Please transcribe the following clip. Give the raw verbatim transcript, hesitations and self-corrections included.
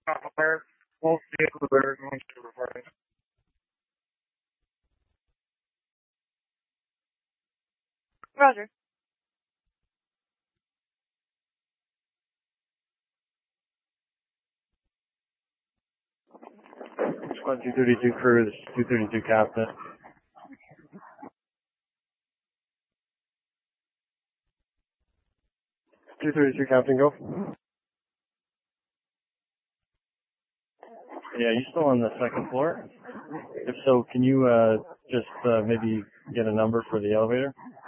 Alert. Full vehicle alert. Going to report. Roger. Squad two thirty-two crew, this is two thirty-two captain. two thirty-two captain, go. Yeah, you still on the second floor? If so, can you uh, just uh, maybe get a number for the elevator?